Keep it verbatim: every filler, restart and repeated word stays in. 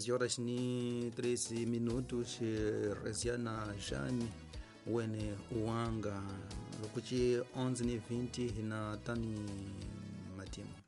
onze horas ni treze minutos. Reziana Jani wene uanga lokuchi onze ni vinte na tani matimu.